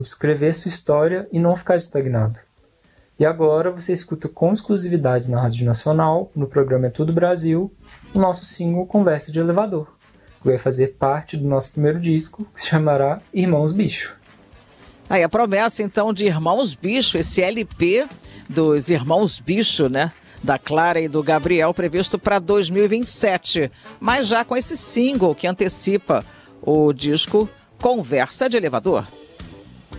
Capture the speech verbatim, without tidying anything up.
escrever sua história e não ficar estagnado. E agora você escuta com exclusividade na Rádio Nacional, no programa É Tudo Brasil, o nosso single Conversa de Elevador, que vai fazer parte do nosso primeiro disco, que se chamará Irmãos Bicho. Aí a promessa então de Irmãos Bicho, esse L P dos Irmãos Bicho, né? Da Clara e do Gabriel, previsto para dois mil e vinte e sete, mas já com esse single que antecipa o disco Conversa de Elevador.